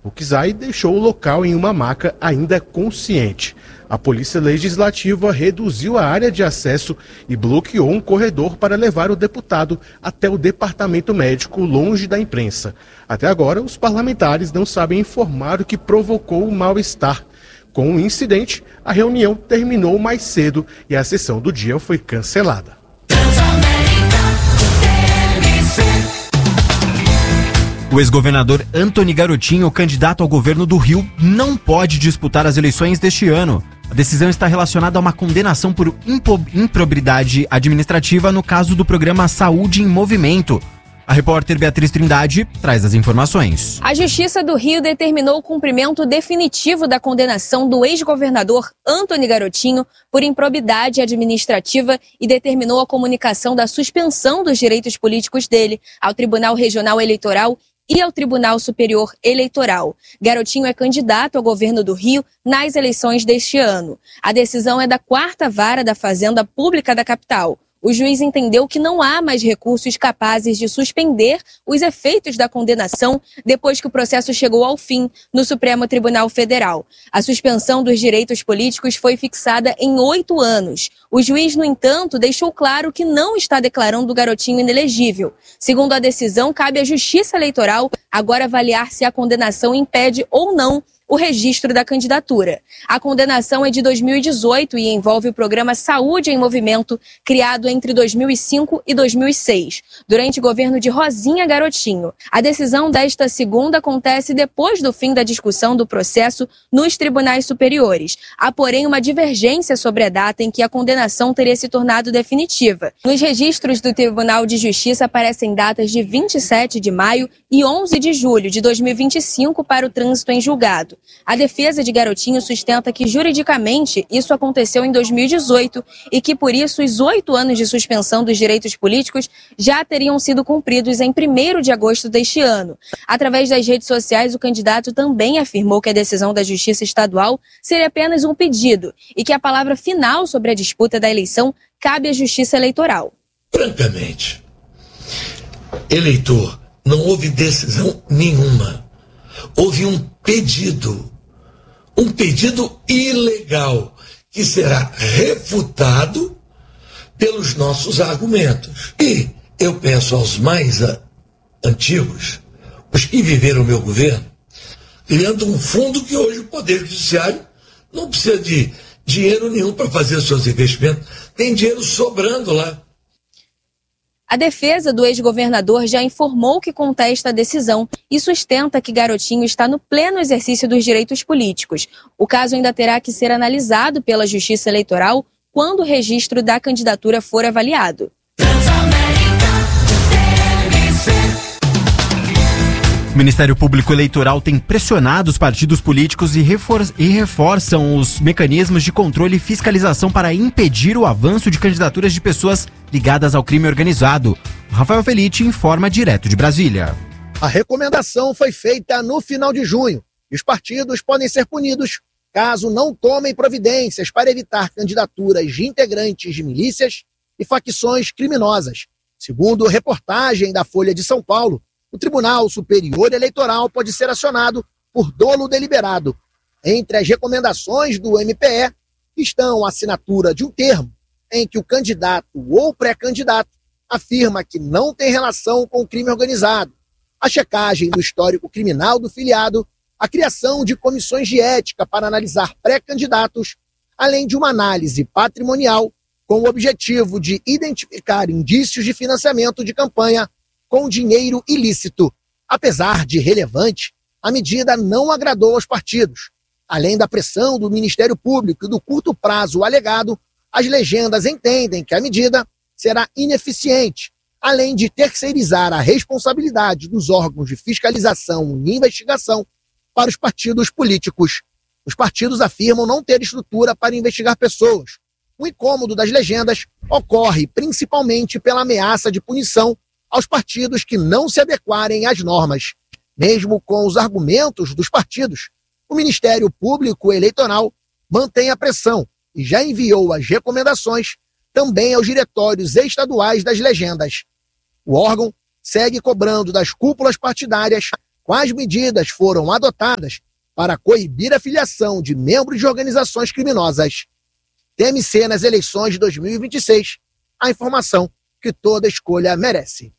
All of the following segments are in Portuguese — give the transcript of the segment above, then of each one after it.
O Kizai deixou o local em uma maca ainda consciente. A Polícia Legislativa reduziu a área de acesso e bloqueou um corredor para levar o deputado até o departamento médico, longe da imprensa. Até agora, os parlamentares não sabem informar o que provocou o mal-estar. Com o incidente, a reunião terminou mais cedo e a sessão do dia foi cancelada. O ex-governador Antony Garotinho, candidato ao governo do Rio, não pode disputar as eleições deste ano. A decisão está relacionada a uma condenação por improbidade administrativa no caso do programa Saúde em Movimento. A repórter Beatriz Trindade traz as informações. A Justiça do Rio determinou o cumprimento definitivo da condenação do ex-governador Antony Garotinho por improbidade administrativa e determinou a comunicação da suspensão dos direitos políticos dele ao Tribunal Regional Eleitoral e ao Tribunal Superior Eleitoral. Garotinho é candidato ao governo do Rio nas eleições deste ano. A decisão é da 4ª Vara da Fazenda Pública da capital. O juiz entendeu que não há mais recursos capazes de suspender os efeitos da condenação depois que o processo chegou ao fim no Supremo Tribunal Federal. A suspensão dos direitos políticos foi fixada em 8 anos. O juiz, no entanto, deixou claro que não está declarando o Garotinho inelegível. Segundo a decisão, cabe à Justiça Eleitoral agora avaliar se a condenação impede ou não o registro da candidatura. A condenação é de 2018 e envolve o programa Saúde em Movimento, criado entre 2005 e 2006, durante o governo de Rosinha Garotinho. A decisão desta segunda acontece depois do fim da discussão do processo nos tribunais superiores. Há, porém, uma divergência sobre a data em que a condenação teria se tornado definitiva. Nos registros do Tribunal de Justiça aparecem datas de 27 de maio e 11 de julho de 2025 para o trânsito em julgado. A defesa de Garotinho sustenta que, juridicamente, isso aconteceu em 2018 e que, por isso, os 8 anos de suspensão dos direitos políticos já teriam sido cumpridos em 1º de agosto deste ano. Através das redes sociais, o candidato também afirmou que a decisão da Justiça Estadual seria apenas um pedido e que a palavra final sobre a disputa da eleição cabe à Justiça Eleitoral. Francamente, eleitor, não houve decisão nenhuma. Houve um pedido ilegal que será refutado pelos nossos argumentos. E eu peço aos mais antigos, os que viveram o meu governo, criando um fundo que hoje o Poder Judiciário não precisa de dinheiro nenhum para fazer seus investimentos, tem dinheiro sobrando lá. A defesa do ex-governador já informou que contesta a decisão e sustenta que Garotinho está no pleno exercício dos direitos políticos. O caso ainda terá que ser analisado pela Justiça Eleitoral quando o registro da candidatura for avaliado. O Ministério Público Eleitoral tem pressionado os partidos políticos e reforçam os mecanismos de controle e fiscalização para impedir o avanço de candidaturas de pessoas ligadas ao crime organizado. O Rafael Felitti informa direto de Brasília. A recomendação foi feita no final de junho e os partidos podem ser punidos caso não tomem providências para evitar candidaturas de integrantes de milícias e facções criminosas. Segundo reportagem da Folha de São Paulo, o Tribunal Superior Eleitoral pode ser acionado por dolo deliberado. Entre as recomendações do MPE estão a assinatura de um termo em que o candidato ou pré-candidato afirma que não tem relação com o crime organizado, a checagem do histórico criminal do filiado, a criação de comissões de ética para analisar pré-candidatos, além de uma análise patrimonial com o objetivo de identificar indícios de financiamento de campanha com dinheiro ilícito. Apesar de relevante, a medida não agradou aos partidos. Além da pressão do Ministério Público e do curto prazo alegado, as legendas entendem que a medida será ineficiente, além de terceirizar a responsabilidade dos órgãos de fiscalização e investigação para os partidos políticos. Os partidos afirmam não ter estrutura para investigar pessoas. O incômodo das legendas ocorre principalmente pela ameaça de punição aos partidos que não se adequarem às normas. Mesmo com os argumentos dos partidos, o Ministério Público Eleitoral mantém a pressão e já enviou as recomendações também aos diretórios estaduais das legendas. O órgão segue cobrando das cúpulas partidárias Quais medidas foram adotadas para coibir a filiação de membros de organizações criminosas? TMC nas eleições de 2026. A informação que toda escolha merece.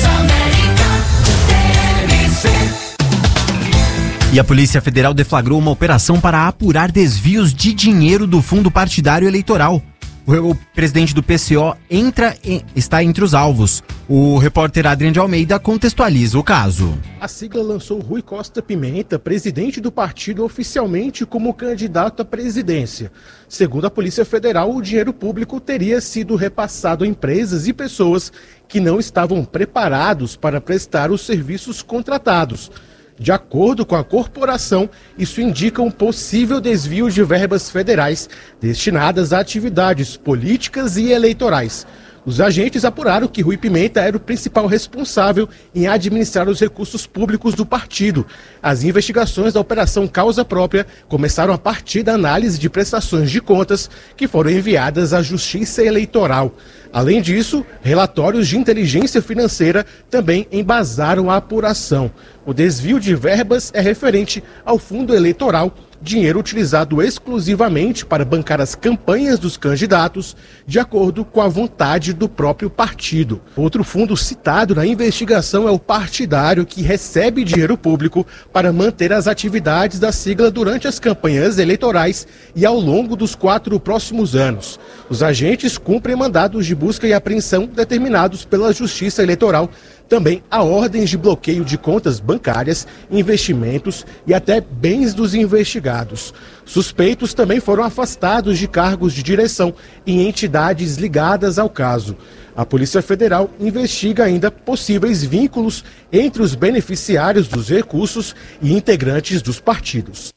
E a Polícia Federal deflagrou uma operação para apurar desvios de dinheiro do fundo partidário eleitoral. O presidente do PCO está entre os alvos. O repórter Adriano de Almeida contextualiza o caso. A sigla lançou Rui Costa Pimenta, presidente do partido, oficialmente como candidato à presidência. Segundo a Polícia Federal, o dinheiro público teria sido repassado a empresas e pessoas que não estavam preparados para prestar os serviços contratados. De acordo com a corporação, isso indica um possível desvio de verbas federais destinadas a atividades políticas e eleitorais. Os agentes apuraram que Rui Pimenta era o principal responsável em administrar os recursos públicos do partido. As investigações da Operação Causa Própria começaram a partir da análise de prestações de contas que foram enviadas à Justiça Eleitoral. Além disso, relatórios de inteligência financeira também embasaram a apuração. O desvio de verbas é referente ao fundo eleitoral, dinheiro utilizado exclusivamente para bancar as campanhas dos candidatos, de acordo com a vontade do próprio partido. Outro fundo citado na investigação é o partidário, que recebe dinheiro público para manter as atividades da sigla durante as campanhas eleitorais e ao longo dos 4 próximos anos. Os agentes cumprem mandados de busca e apreensão determinados pela Justiça Eleitoral. Também há ordens de bloqueio de contas bancárias, investimentos e até bens dos investigados. Suspeitos também foram afastados de cargos de direção em entidades ligadas ao caso. A Polícia Federal investiga ainda possíveis vínculos entre os beneficiários dos recursos e integrantes dos partidos.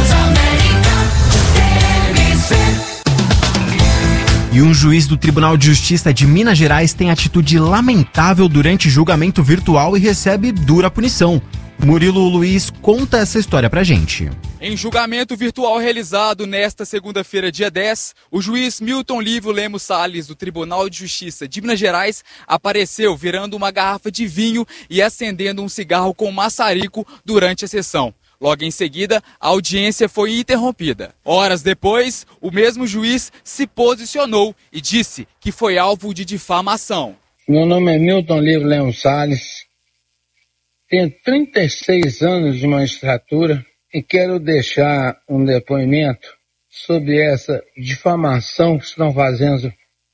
E um juiz do Tribunal de Justiça de Minas Gerais tem atitude lamentável durante julgamento virtual e recebe dura punição. Murilo Luiz conta essa história pra gente. Em julgamento virtual realizado nesta segunda-feira, dia 10, o juiz Milton Lívio Lemos Salles, do Tribunal de Justiça de Minas Gerais, apareceu virando uma garrafa de vinho e acendendo um cigarro com maçarico durante a sessão. Logo em seguida, a audiência foi interrompida. Horas depois, o mesmo juiz se posicionou e disse que foi alvo de difamação. Meu nome é Milton Lívio Lemos Salles, tenho 36 anos de magistratura e quero deixar um depoimento sobre essa difamação que estão fazendo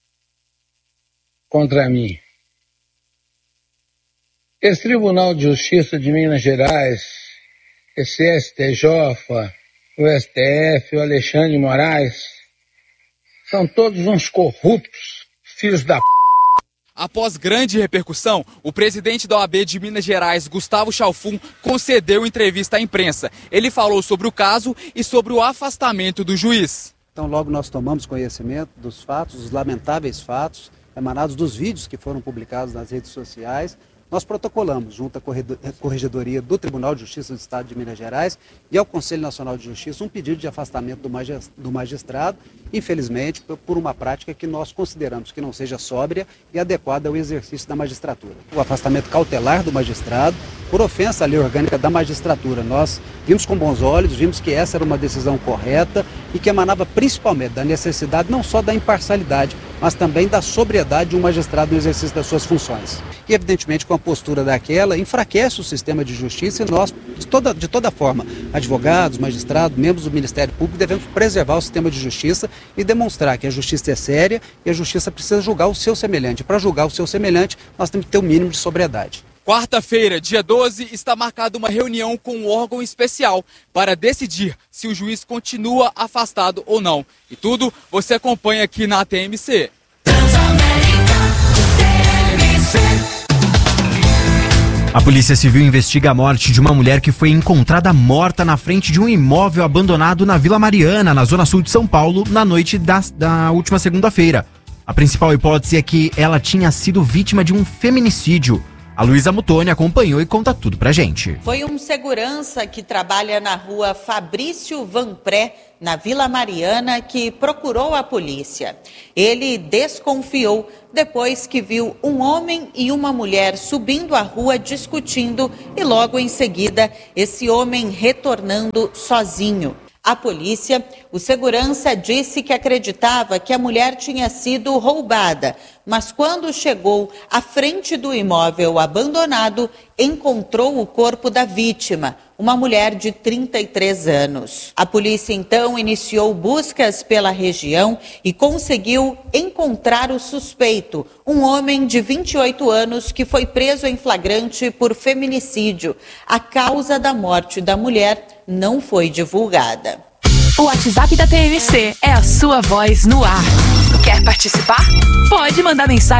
contra mim. Esse Tribunal de Justiça de Minas Gerais, esse STJ, o STF, o Alexandre de Moraes, são todos uns corruptos, filhos da p***. Após grande repercussão, o presidente da OAB de Minas Gerais, Gustavo Chalfun, concedeu entrevista à imprensa. Ele falou sobre o caso e sobre o afastamento do juiz. Então logo nós tomamos conhecimento dos fatos, dos lamentáveis fatos, emanados dos vídeos que foram publicados nas redes sociais. Nós protocolamos junto à Corregedoria do Tribunal de Justiça do Estado de Minas Gerais e ao Conselho Nacional de Justiça um pedido de afastamento do magistrado, infelizmente, por uma prática que nós consideramos que não seja sóbria e adequada ao exercício da magistratura. O afastamento cautelar do magistrado por ofensa à lei orgânica da magistratura. Nós vimos com bons olhos, vimos que essa era uma decisão correta e que emanava principalmente da necessidade não só da imparcialidade, mas também da sobriedade de um magistrado no exercício das suas funções. E, evidentemente, com a postura daquela, enfraquece o sistema de justiça e nós, de toda forma, advogados, magistrados, membros do Ministério Público, devemos preservar o sistema de justiça e demonstrar que a justiça é séria e a justiça precisa julgar o seu semelhante. Para julgar o seu semelhante, nós temos que ter o mínimo de sobriedade. Quarta-feira, dia 12, está marcada uma reunião com um órgão especial para decidir se o juiz continua afastado ou não. E tudo você acompanha aqui na TMC. A Polícia Civil investiga a morte de uma mulher que foi encontrada morta na frente de um imóvel abandonado na Vila Mariana, na zona sul de São Paulo, na noite da última segunda-feira. A principal hipótese é que ela tinha sido vítima de um feminicídio. A Luísa Mutoni acompanhou e conta tudo pra gente. Foi um segurança que trabalha na rua Fabrício Vanpré, na Vila Mariana, que procurou a polícia. Ele desconfiou depois que viu um homem e uma mulher subindo a rua discutindo e logo em seguida esse homem retornando sozinho. A polícia, o segurança disse que acreditava que a mulher tinha sido roubada, mas quando chegou à frente do imóvel abandonado, encontrou o corpo da vítima, uma mulher de 33 anos. A polícia então iniciou buscas pela região e conseguiu encontrar o suspeito, um homem de 28 anos que foi preso em flagrante por feminicídio. A causa da morte da mulher não foi divulgada. O WhatsApp da TMC é a sua voz no ar. Quer participar? Pode mandar mensagem